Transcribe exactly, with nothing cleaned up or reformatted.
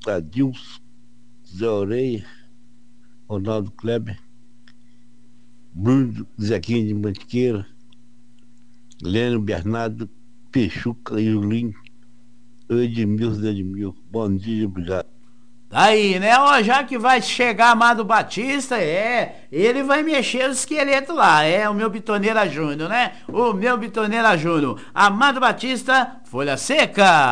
Adilson, Zé Oreia, Ronaldo Kleber, Bruno Zequinha de Mantiqueira, Lênio Bernardo, Peixuca e Julinho, Edmilson Edmilson. Bom dia, obrigado. Tá aí, né? Ó, já que vai chegar Amado Batista, é, ele vai mexer o esqueleto lá, é o meu Bitoneira Júnior, né? O meu Bitoneira Júnior. Amado Batista, Folha Seca.